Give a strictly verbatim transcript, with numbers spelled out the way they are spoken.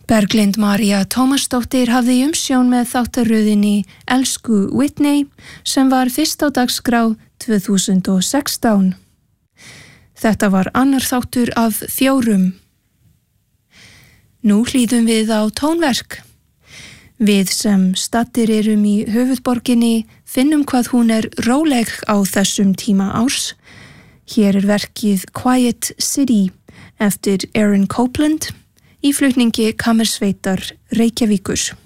Berglind María Tómasdóttir hafði umsjón með þáttaröðinni Elsku Whitney sem var fyrst á dagskrá tvö þúsund og sextán. Þetta var annar þáttur af fjórum. Nú hlýðum við á tónverk. Við sem staddir erum í höfuðborginni finnum hvað hún er róleg á þessum tíma árs. Hér er verkið Quiet City eftir Aaron Copland í flutningi Kammersveitar Reykjavíkur.